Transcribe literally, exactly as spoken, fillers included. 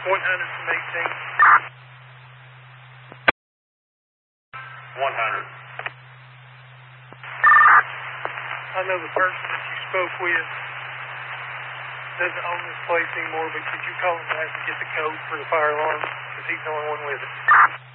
one hundred from eighteen. one hundred. I know the person that you spoke with doesn't own this place anymore, but could you call him back and get the code for the fire alarm? Because he's the only one with it.